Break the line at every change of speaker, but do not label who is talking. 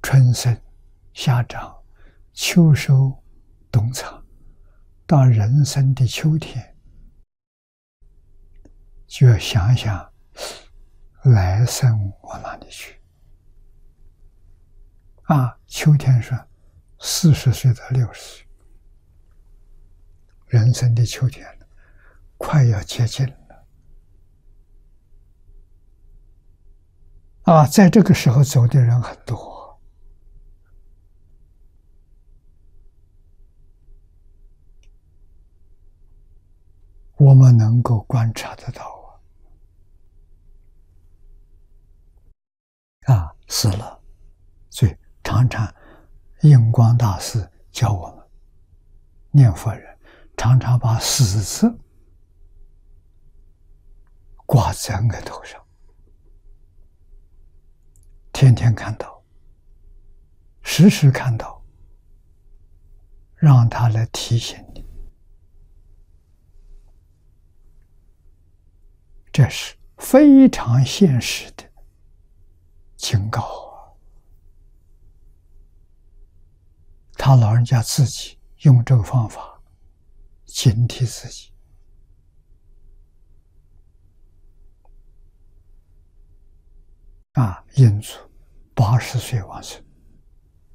春生、夏长、秋收、冬藏，到人生的秋天，就要想想来生往哪里去。秋天说40岁到60岁，人生的秋天快要接近了。在这个时候走的人很多。我们能够观察得到死了，所以常常印光大师教我们念佛人常常把死字挂在额头上，天天看到，时时看到，让他来提醒你。这是非常现实的警告。他老人家自己用这个方法警惕自己。印祖80岁往生，